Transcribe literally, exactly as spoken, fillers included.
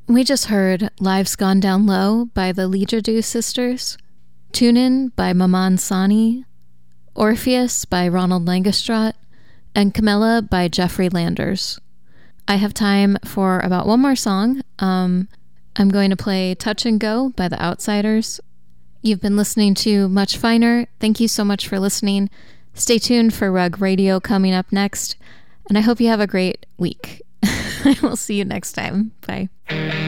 We just heard Lives Gone Down Low by the Leejadu Sisters, Tune In by Maman Sani, Orpheus by Ronald Langestrot, and Camilla by Jeffrey Landers. I have time for about one more song. Um, I'm going to play Touch and Go by The Outsiders. You've been listening to Much Finer. Thank you so much for listening. Stay tuned for Rug Radio coming up next, and I hope you have a great week. I will see you next time. Bye.